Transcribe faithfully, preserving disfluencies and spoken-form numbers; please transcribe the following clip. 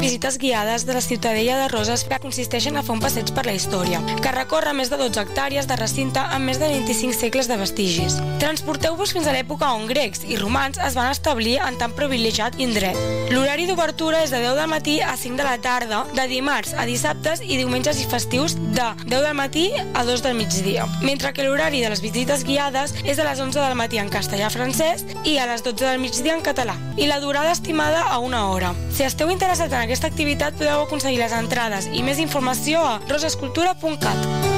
visites guiades de la Ciutadella de Roses que consisteixen a fer un passeig per la història, que recorre més de dotze hectàrees de recinte amb més de vint-i-cinc segles de vestigis. Transporteu-vos fins a l'època on grecs i romans es van establir en tan privilegiat indret. L'horari d'obertura és de deu del matí a cinc de la tarda, de dimarts a dissabtes i diumenges i festius de deu del matí a dos del migdia, mentre que l'horari de les visites guiades és a les onze del matí en castellà francès i a les dotze del migdia en català, i la durada estimada a una hora. Si esteu interessats en aquesta activitat podeu aconseguir les entrades i més informació a rosescultura punt cat.